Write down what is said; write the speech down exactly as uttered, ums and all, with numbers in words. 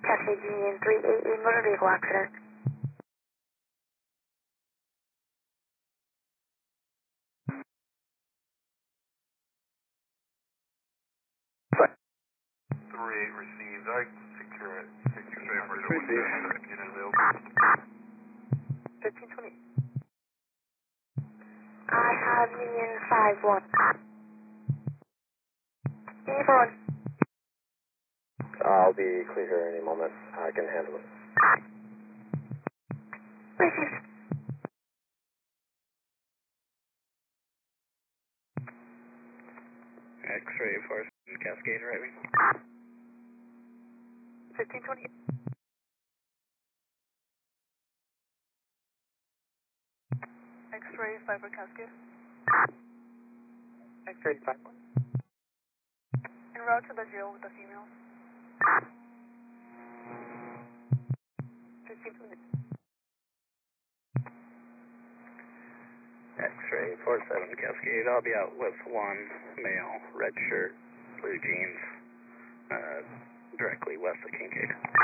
Cascade Union three eight eight, motor vehicle accident. three eight received. I can secure it. X-ray for unit available. fifteen twenty. I have Union five one. Union four one. I'll be clear here any moment. I can handle it. Received. X-ray for Cascade arriving. fifteen twenty. X-ray five for Cascade. X-ray five one. En route to the jail with the female. fifteen twenty. X-ray four seven Cascade. I'll be out with one male, red shirt, blue jeans, uh, directly west of Kincaid.